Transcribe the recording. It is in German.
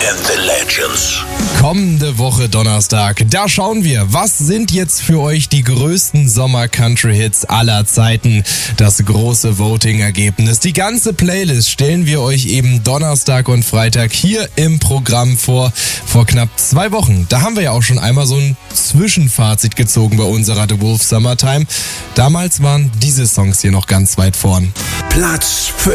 and the Legends. Kommende Woche Donnerstag, da schauen wir, was sind jetzt für euch die größten Sommer-Country-Hits aller Zeiten? Das große Voting-Ergebnis. Die ganze Playlist stellen wir euch eben Donnerstag und Freitag hier im Programm vor knapp 2 Wochen. Da haben wir ja auch schon einmal so ein Zwischenfazit gezogen bei unserer The Wolf Summertime. Damals waren diese Songs hier noch ganz weit vorn. Platz 5.